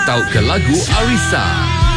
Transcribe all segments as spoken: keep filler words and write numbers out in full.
tahu ke lagu Arisa.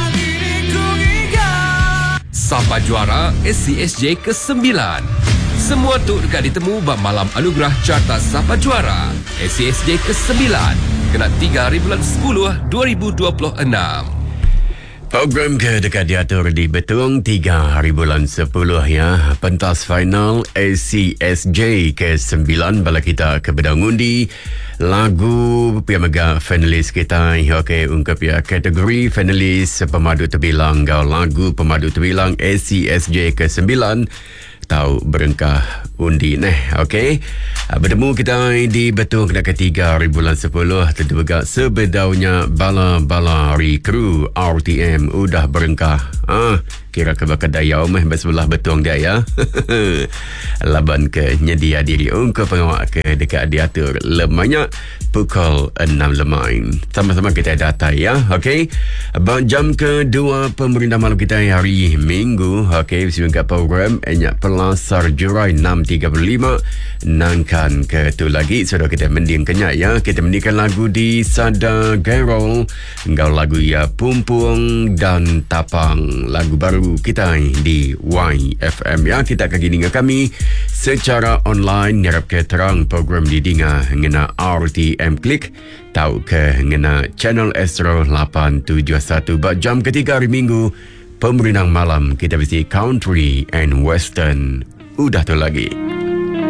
Sapa juara S C S J ke sembilan. Semua tu dekat ditemu bab malam anugerah carta Sapa Juara S C S J ke sembilan. Kena tiga hari bulan sepuluh dua ribu dua puluh enam. Program ke dekat diatur di Betong tiga hari bulan sepuluh ya. Pentas final S C S J ke sembilan bala kita ke bedang undi. Lagu pia mega finalis kita okey ungkap ya kategori finalis pemadu terbilang gau lagu pemadu terbilang S C S J ke sembilan. Tahu berengkah undi neh, okey. Bertemu kita di Betong kena ketiga hari bulan sepuluh. Tentu juga sebedaunya bala-bala rekru R T M udah berengkah. Ah, kira ke bakal daya umeh bersebelah Betong dia ya. Laban ke nyedia diri ungkap pengawak ke dekat diatur lemanya pukul enam lemain. Sama-sama kita data ya, okey. Jam kedua pemerintah malam kita hari Minggu, okey, sehingga program enyak pelasar jurai enam tiga puluh lima nangkan ke tu lagi sudah kita mending kenyak ya. Kita mendingkan lagu di Sada Gerol, engkau lagu ya Pumpung dan Tapang, lagu baru kita di Y F M ya. Kita akan gini dengan kami secara online nyarap ke terang program di dinga ngena R T M Klik tahu ke ngena channel Astro lapan tujuh satu bak jam ketiga hari Minggu. Pemerintah malam kita besi country and western udah tu lagi.